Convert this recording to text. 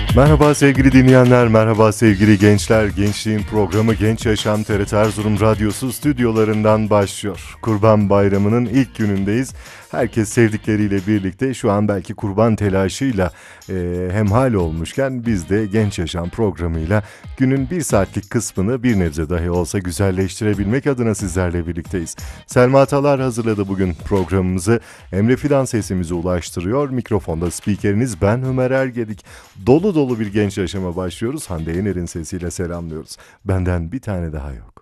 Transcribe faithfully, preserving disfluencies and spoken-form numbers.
Merhaba sevgili dinleyenler, merhaba sevgili gençler. Gençliğin programı Genç Yaşam T R T Erzurum Radyosu stüdyolarından başlıyor. Kurban Bayramı'nın ilk günündeyiz. Herkes sevdikleriyle birlikte şu an belki kurban telaşıyla e, hemhal olmuşken biz de Genç Yaşam programıyla günün bir saatlik kısmını bir nebze dahi olsa güzelleştirebilmek adına sizlerle birlikteyiz. Selma Atalar hazırladı bugün programımızı. Emre Fidan sesimizi ulaştırıyor. Mikrofonda spikeriniz ben Ömer Ergedik. Dolu dolu bir genç yaşama başlıyoruz. Hande Yener'in sesiyle selamlıyoruz. Benden bir tane daha yok.